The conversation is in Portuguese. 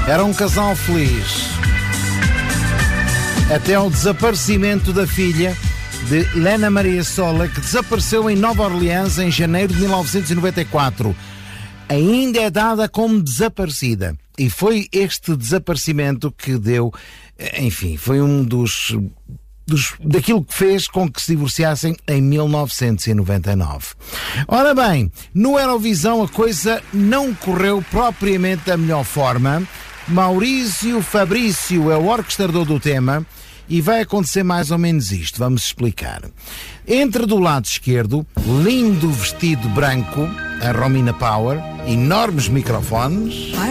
Era um casal feliz. Até ao desaparecimento da filha de Lena Maria Sola, que desapareceu em Nova Orleans em janeiro de 1994. Ainda é dada como desaparecida. E foi este desaparecimento que deu, enfim, foi um daquilo que fez com que se divorciassem em 1999. Ora bem, no Eurovisão a coisa não correu propriamente da melhor forma. Maurício Fabrício é o orquestrador do tema e vai acontecer mais ou menos isto. Vamos explicar. Entra do lado esquerdo, lindo vestido branco, a Romina Power, enormes microfones.